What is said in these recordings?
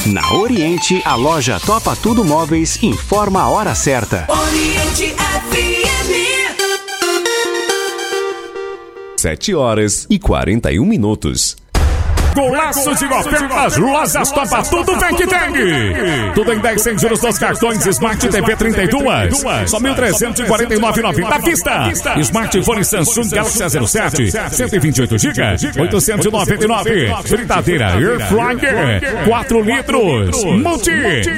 Na Oriente, a loja Topa Tudo Móveis informa a hora certa. Oriente FM. 7h41. Golaço de ofertas, lojas Topa Tudo Vem que tem! Tudo em 10 sem juros dos cartões Smart TV 32. Só 1.349,90 à vista. Smartphone Samsung Galaxy A07, 128 GB, 899. Fritadeira Air Fryer, 4 litros. Multi,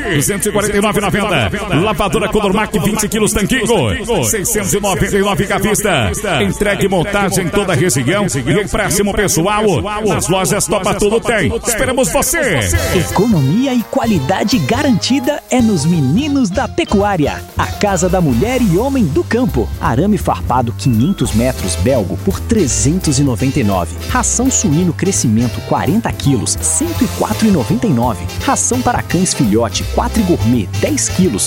249,90. Lavadora Colormac 20 quilos Tanquinho, 699 à vista. Entregue montagem em toda a região e empréstimo pessoal nas lojas Topa Tudo tem. Esperamos você. Economia e qualidade garantida é nos Meninos da Pecuária. A Casa da Mulher e Homem do Campo. Arame farpado 500 metros belgo por 399. Ração suíno crescimento 40 quilos, 104,99. Ração para cães filhote 4 gourmet 10 quilos,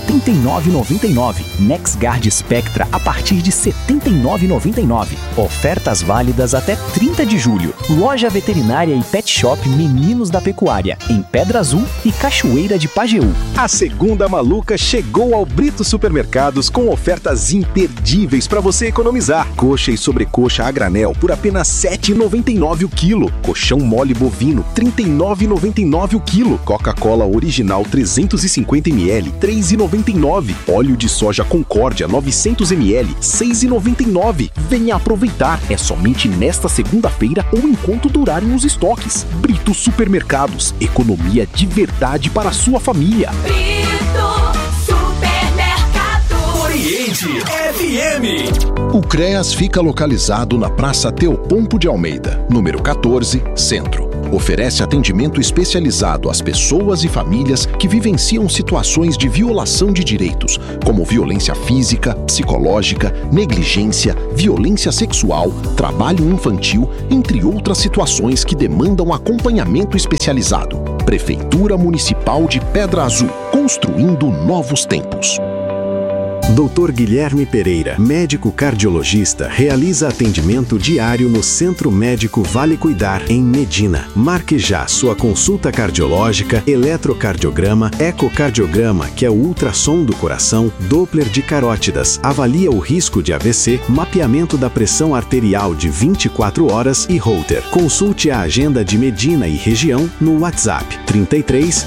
89,99. NexGuard Spectra a partir de 79,99. Ofertas válidas até 30 de julho. Loja veterinária e pet shop Meninos da Pecuária, em Pedra Azul e Cachoeira de Pajeú. A segunda maluca chegou ao Brito Supermercados com ofertas imperdíveis para você economizar. Coxa e sobrecoxa a granel por apenas R$ 7,99 o quilo. Colchão mole bovino R$ 39,99 o quilo. Coca-Cola original 350 ml R$ 3,99. Óleo de soja Concórdia 900 ml R$ 6,99. Venha aproveitar. É somente nesta segunda-feira ou enquanto durarem os estoques. Brito Supermercados. Economia de verdade para a sua família. Brito Supermercado. Oriente FM. O CREAS fica localizado na Praça Teopompo de Almeida, número 14, Centro. Oferece atendimento especializado às pessoas e famílias que vivenciam situações de violação de direitos, como violência física, psicológica, negligência, violência sexual, trabalho infantil, entre outras situações que demandam acompanhamento especializado. Prefeitura Municipal de Pedra Azul, construindo novos tempos. Dr. Guilherme Pereira, médico cardiologista, realiza atendimento diário no Centro Médico Vale Cuidar, em Medina. Marque já sua consulta cardiológica, eletrocardiograma, ecocardiograma, que é o ultrassom do coração, Doppler de carótidas, avalia o risco de AVC, mapeamento da pressão arterial de 24 horas e Holter. Consulte a agenda de Medina e região no WhatsApp 33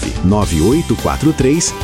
99843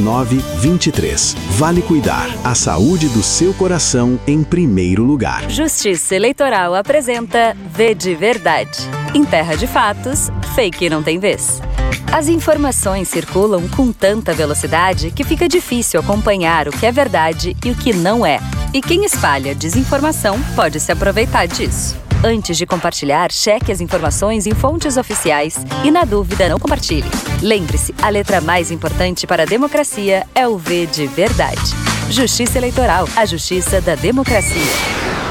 9923. Vale Cuidar, a saúde do seu coração em primeiro lugar. Justiça Eleitoral apresenta V de Verdade. Em terra de fatos, fake não tem vez. As informações circulam com tanta velocidade que fica difícil acompanhar o que é verdade e o que não é. E quem espalha desinformação pode se aproveitar disso. Antes de compartilhar, cheque as informações em fontes oficiais e, na dúvida, não compartilhe. Lembre-se, a letra mais importante para a democracia é o V de Verdade. Justiça Eleitoral, a justiça da democracia.